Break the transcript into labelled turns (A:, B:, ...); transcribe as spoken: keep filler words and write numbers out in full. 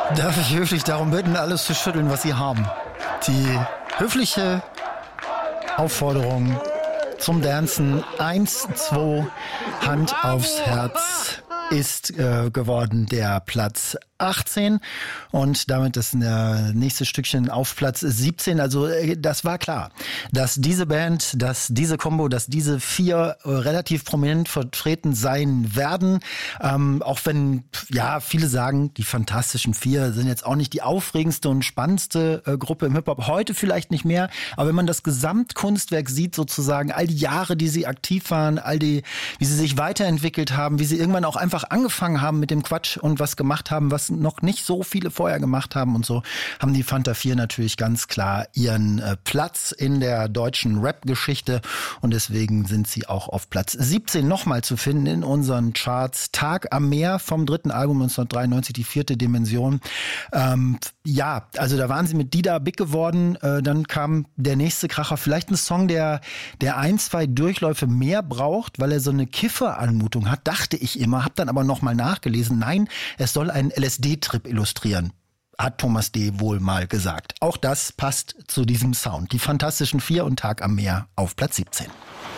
A: Darf ich höflich darum bitten, alles zu schütteln, was Sie haben? Die höfliche Aufforderung zum Dancen. Eins, zwei, Hand aufs Herz ist äh, geworden der Platz achtzehn und damit das nächste Stückchen auf Platz siebzehn. Also äh, das war klar, dass diese Band, dass diese Combo, dass diese vier äh, relativ prominent vertreten sein werden. Ähm, auch wenn, ja, viele sagen, die Fantastischen Vier sind jetzt auch nicht die aufregendste und spannendste äh, Gruppe im Hip-Hop. Heute vielleicht nicht mehr, aber wenn man das Gesamtkunstwerk sieht, sozusagen, all die Jahre, die sie aktiv waren, all die, wie sie sich weiterentwickelt haben, wie sie irgendwann auch einfach angefangen haben mit dem Quatsch und was gemacht haben, was noch nicht so viele vorher gemacht haben und so, haben die Fanta vier natürlich ganz klar ihren äh, Platz in der deutschen Rap-Geschichte und deswegen sind sie auch auf Platz siebzehn nochmal zu finden in unseren Charts. Tag am Meer vom dritten Album neunzehnhundertdreiundneunzig, die vierte Dimension. Ähm, ja, also da waren sie mit Dida big geworden, äh, dann kam der nächste Kracher, vielleicht ein Song, der, der ein, zwei Durchläufe mehr braucht, weil er so eine Kiffer-Anmutung hat, dachte ich immer, hab dann aber nochmal nachgelesen, nein, es soll einen L S D-Trip illustrieren, hat Thomas D. wohl mal gesagt. Auch das passt zu diesem Sound. Die Fantastischen Vier und Tag am Meer auf Platz siebzehn.